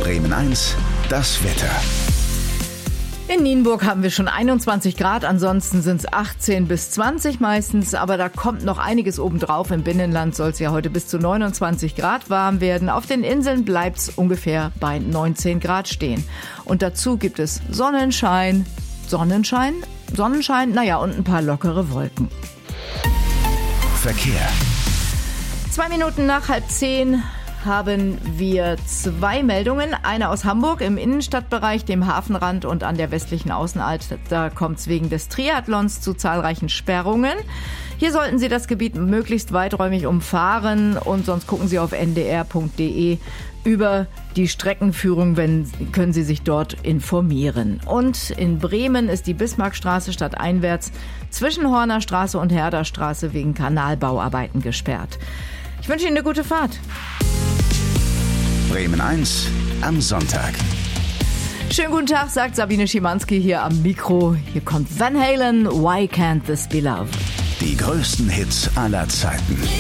Bremen 1, das Wetter. In Nienburg haben wir schon 21 Grad, ansonsten sind es 18 bis 20 meistens, aber da kommt noch einiges obendrauf. Im Binnenland soll es ja heute bis zu 29 Grad warm werden. Auf den Inseln bleibt es ungefähr bei 19 Grad stehen. Und dazu gibt es Sonnenschein, und ein paar lockere Wolken. Verkehr. 2 Minuten nach 9:30 haben wir 2 Meldungen. Eine aus Hamburg im Innenstadtbereich, dem Hafenrand und an der westlichen Außenalt. Da kommt es wegen des Triathlons zu zahlreichen Sperrungen. Hier sollten Sie das Gebiet möglichst weiträumig umfahren und sonst gucken Sie auf ndr.de über die Streckenführung, können Sie sich dort informieren. Und in Bremen ist die Bismarckstraße stadteinwärts zwischen Horner Straße und Herder Straße wegen Kanalbauarbeiten gesperrt. Ich wünsche Ihnen eine gute Fahrt. Bremen 1 am Sonntag. Schönen guten Tag, sagt Sabine Schimanski hier am Mikro. Hier kommt Van Halen, Why Can't This Be Love? Die größten Hits aller Zeiten.